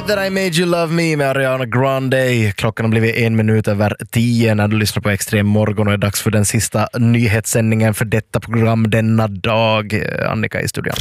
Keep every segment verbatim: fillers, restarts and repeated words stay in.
Hate That I Made You Love Me med Ariana Grande. Klockan har blivit en minut över tio när du lyssnar på Extrem morgon och är dags för den sista nyhetssändningen för detta program denna dag. Annika i studion.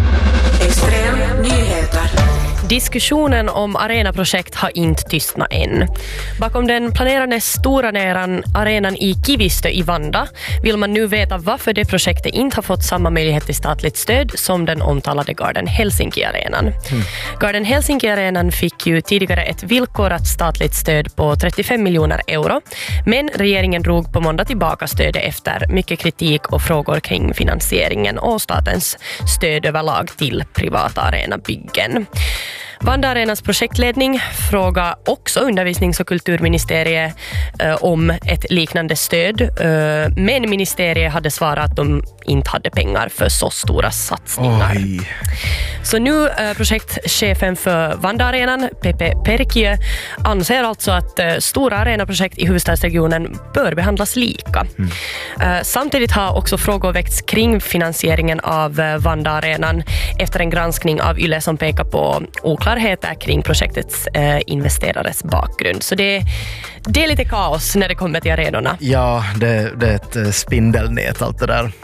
Extrem nyheter. Diskussionen om arenaprojekt har inte tystnat än. Bakom den planerade stora näran arenan i Kivistö i Vanda vill man nu veta varför det projektet inte har fått samma möjlighet till statligt stöd som den omtalade Garden Helsinki-arenan. Mm. Garden Helsinki-arenan fick ju tidigare ett villkorat statligt stöd på trettiofem miljoner euro, men regeringen drog på måndag tillbaka stödet efter mycket kritik och frågor kring finansieringen och statens stöd överlag till privata arenabyggen. Vanda Arenas projektledning frågar också undervisnings- och kulturministeriet eh, om ett liknande stöd. Eh, men ministeriet hade svarat att de inte hade pengar för så stora satsningar. Oj. Så nu eh, projektchefen för Vanda Arenan, Pepe Perkiö, anser alltså att eh, stora arenaprojekt i huvudstadsregionen bör behandlas lika. Mm. Eh, samtidigt har också frågor väckts kring finansieringen av eh, Vanda Arenan efter en granskning av Yle som pekar på oklarheter kring projektets eh, investerares bakgrund. Så det, det är lite kaos när det kommer till arenorna. Ja, det, det är ett spindelnät allt det där.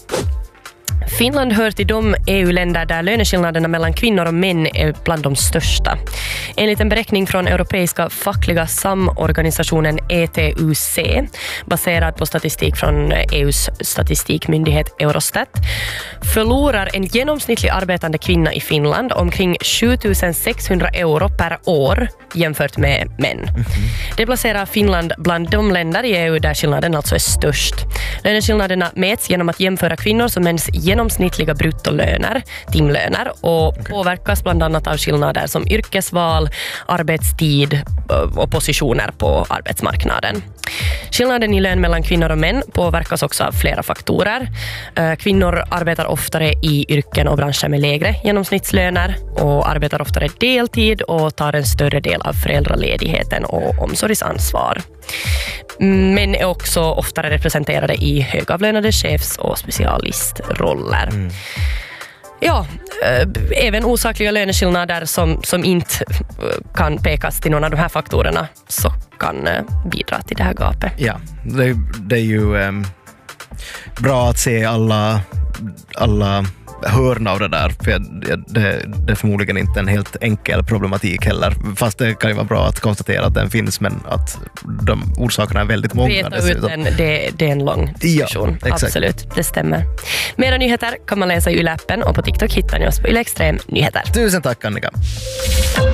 Finland hör till de E U-länder där löneskillnaderna mellan kvinnor och män är bland de största. Enligt en beräkning från Europeiska fackliga samorganisationen E T U C, baserad på statistik från E U:s statistikmyndighet Eurostat, förlorar en genomsnittlig arbetande kvinna i Finland omkring sju tusen sexhundra euro per år jämfört med män. Mm-hmm. Det placerar Finland bland de länder i E U där skillnaden alltså är störst. Löneskillnaderna mäts genom att jämföra kvinnors och mäns genomsnittliga bruttolöner, timlöner, och okay. påverkas bland annat av skillnader som yrkesval, arbetstid och positioner på arbetsmarknaden. Skillnaden i lön mellan kvinnor och män påverkas också av flera faktorer. Kvinnor arbetar oftare i yrken och branscher med lägre genomsnittslöner och arbetar oftare deltid och tar en större del av föräldraledigheten och omsorgsansvar. Män är också oftare representerade i högavlönade chefs- och specialistroller. Mm. Ja, äh, även osakliga löneskillnader som, som inte kan pekas till någon av de här faktorerna så kan äh, bidra till det här gapet. Ja, det, det är ju ähm, bra att se alla, alla hörn av det där, för det, det är förmodligen inte en helt enkel problematik heller, fast det kan ju vara bra att konstatera att den finns, men att de orsakerna är väldigt många. Veta ut den, det, det är en lång diskussion. Ja, absolut, det stämmer. Mera nyheter kan man läsa i Yle-appen och på TikTok hittar ni oss på Yle Extrem Nyheter. Tusen tack, Annika.